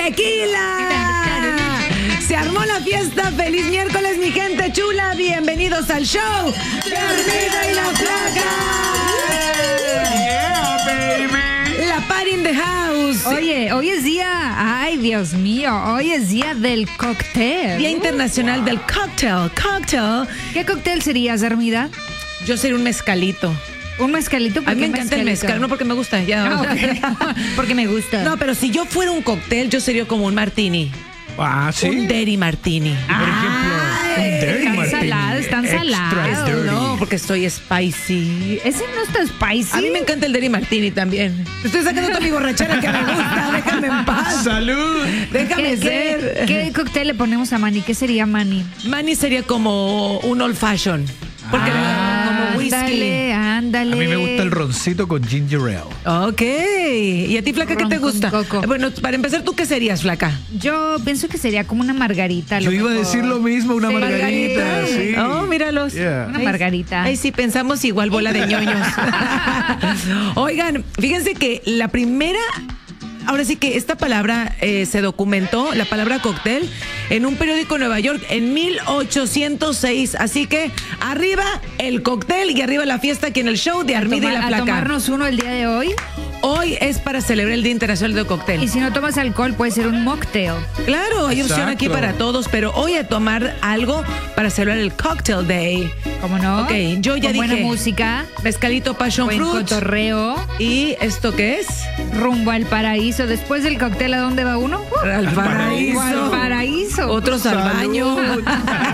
¡Tequila! Se armó la fiesta. ¡Feliz miércoles, mi gente chula! Bienvenidos al show de Armida y la Flaca. Yeah, baby. La party in the house. Oye, hoy es día, ay Dios mío, hoy es día del cóctel. Día Internacional del Cocktail. ¿Qué cóctel serías, Armida? Yo sería un mezcalito. Un mezcalito. A mí me encanta el mezcal, no porque me gusta, ya. Okay. Porque me gusta. No, pero si yo fuera un cóctel, yo sería como un martini. Ah, ¿sí? Un dirty martini. Por ejemplo, un dirty martini. Están Extra salados. dirty. No, porque estoy spicy. Ese no está spicy. A mí me encanta el dirty martini también. Te estoy sacando toda mi borrachera que me gusta. Déjame en paz. ¡Salud! Déjame ser. ¿Qué cóctel le ponemos a Manny? ¿Qué sería Manny? Manny sería como un old fashion. Porque como whisky. Ándale. A mí me gusta el roncito con ginger ale. Ok. ¿Y a ti, Flaca, qué Ron te con gusta? coco. Bueno, para empezar, ¿tú qué serías, Flaca? Yo pienso que sería como una margarita. Yo iba a decir lo mismo, una Sí. margarita. Sí. Oh, míralos. Yeah. Una margarita. Ay, sí, pensamos igual, bola de ñoños. Oigan, fíjense que la primera... Ahora sí que esta palabra se documentó, la palabra cóctel, en un periódico en Nueva York en 1806. Así que arriba el cóctel y arriba la fiesta aquí en el show de Armida y la A Flaca. tomarnos uno el día de hoy. Hoy es para celebrar el Día Internacional del Cóctel. Y si no tomas alcohol, puede ser un mocktail. Claro, hay opción Exacto. aquí para todos, pero hoy a tomar algo para celebrar el Cocktail Day. ¿Cómo no? Ok, yo ya Con dije. buena música, Mezcalito Passion buen Fruit. cotorreo, ¿Y esto qué es? rumbo al paraíso. Después del cóctel, ¿a dónde va uno? Al paraíso. Al paraíso. Otros al Salud. baño.